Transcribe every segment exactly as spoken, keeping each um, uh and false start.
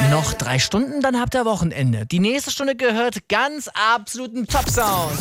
Noch drei Stunden, dann habt ihr Wochenende. Die nächste Stunde gehört ganz absoluten Top-Sound.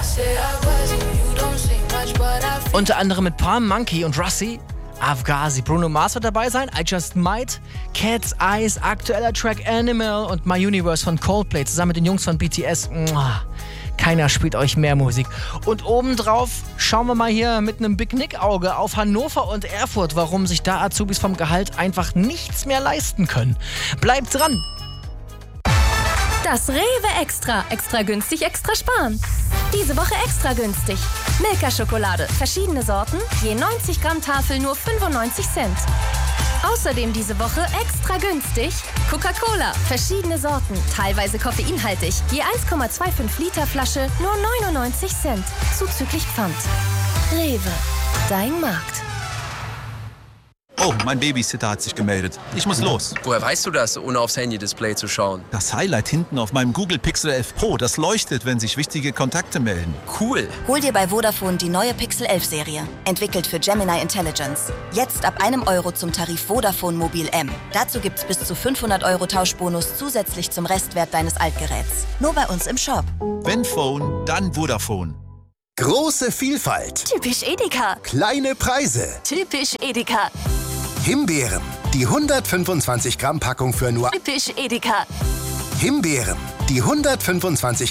Unter anderem mit Palm Monkey und Russi, Afghazi, Bruno Mars wird dabei sein, I Just Might, Cat's Eyes, aktueller Track Animal und My Universe von Coldplay zusammen mit den Jungs von B T S. Keiner spielt euch mehr Musik. Und obendrauf schauen wir mal hier mit einem Big Nick-Auge auf Hannover und Erfurt, warum sich da Azubis vom Gehalt einfach nichts mehr leisten können. Bleibt dran! Das Rewe Extra. Extra günstig, extra sparen. Diese Woche extra günstig. Milka-Schokolade. Verschiedene Sorten. Je neunzig Gramm Tafel nur fünfundneunzig Cent. Außerdem diese Woche extra günstig Coca-Cola. Verschiedene Sorten. Teilweise koffeinhaltig. Je eins Komma fünfundzwanzig Liter Flasche nur neunundneunzig Cent. Zuzüglich Pfand. Rewe. Dein Markt. Oh, mein Babysitter hat sich gemeldet. Ich muss los. Woher weißt du das, ohne aufs Handy-Display zu schauen? Das Highlight hinten auf meinem Google Pixel elf Pro, das leuchtet, wenn sich wichtige Kontakte melden. Cool. Hol dir bei Vodafone die neue Pixel elf Serie. Entwickelt für Gemini Intelligence. Jetzt ab einem Euro zum Tarif Vodafone Mobil M. Dazu gibt's bis zu fünfhundert Euro Tauschbonus zusätzlich zum Restwert deines Altgeräts. Nur bei uns im Shop. Wenn Phone, dann Vodafone. Große Vielfalt. Typisch Edeka. Kleine Preise. Typisch Edeka. Himbeeren. Die hundertfünfundzwanzig Gramm Packung für nur... Typisch Edeka. Himbeeren. Die hundertfünfundzwanzig